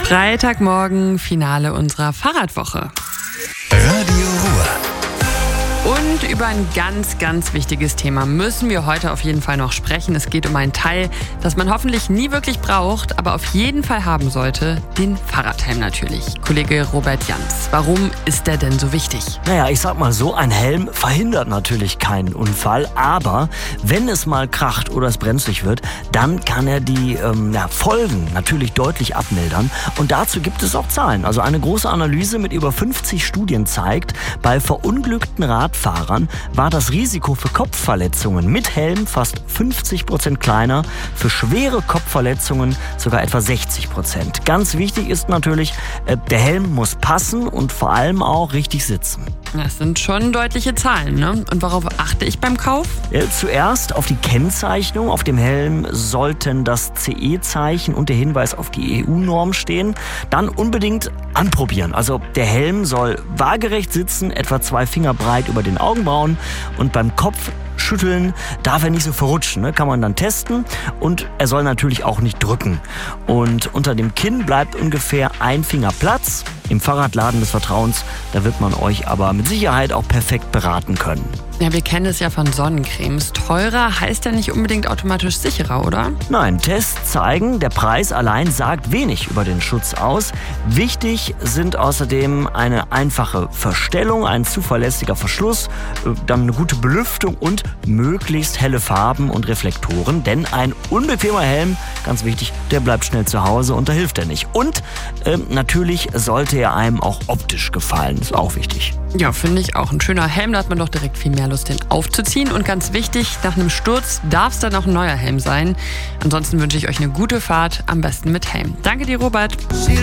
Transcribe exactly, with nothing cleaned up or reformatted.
Freitagmorgen, Finale unserer Fahrradwoche. Radio Ruhr. Und über ein ganz, ganz wichtiges Thema müssen wir heute auf jeden Fall noch sprechen. Es geht um ein Teil, das man hoffentlich nie wirklich braucht, aber auf jeden Fall haben sollte, den Fahrradhelm natürlich. Kollege Robert Jans, warum ist der denn so wichtig? Naja, ich sag mal so, ein Helm verhindert natürlich keinen Unfall, aber wenn es mal kracht oder es brenzlig wird, dann kann er die ähm, ja, Folgen natürlich deutlich abmildern. Und dazu gibt es auch Zahlen. Also eine große Analyse mit über fünfzig Studien zeigt, bei verunglückten Radfahrern war das Risiko für Kopfverletzungen mit Helm fast fünfzig Prozent kleiner, für schwere Kopfverletzungen sogar etwa sechzig Prozent. Ganz wichtig ist natürlich, äh, der Helm muss passen und vor allem auch richtig sitzen. Das sind schon deutliche Zahlen, ne? Und worauf achte ich beim Kauf? Äh, zuerst auf die Kennzeichnung. Auf dem Helm sollten das C E-Zeichen und der Hinweis auf die E U-Norm stehen. Dann unbedingt anprobieren. Also der Helm soll waagerecht sitzen, etwa zwei Finger breit über den Augenbrauen, und beim Kopf schütteln darf er nicht so verrutschen, ne? Kann man dann testen, und er soll natürlich auch nicht drücken. Und unter dem Kinn bleibt ungefähr ein Finger Platz. Im Fahrradladen des Vertrauens, da wird man euch aber mit Sicherheit auch perfekt beraten können. Ja, wir kennen es ja von Sonnencremes. Teurer heißt ja nicht unbedingt automatisch sicherer, oder? Nein, Tests zeigen, der Preis allein sagt wenig über den Schutz aus. Wichtig sind außerdem eine einfache Verstellung, ein zuverlässiger Verschluss, dann eine gute Belüftung und möglichst helle Farben und Reflektoren. Denn ein unbequemer Helm, ganz wichtig, der bleibt schnell zu Hause und da hilft er nicht. Und äh, natürlich sollte er einem auch optisch gefallen, ist auch wichtig. Ja, finde ich auch. Ein schöner Helm, da hat man doch direkt viel mehr Lust, den aufzuziehen. Und ganz wichtig, nach einem Sturz darf es dann auch ein neuer Helm sein. Ansonsten wünsche ich euch eine gute Fahrt, am besten mit Helm. Danke dir, Robert.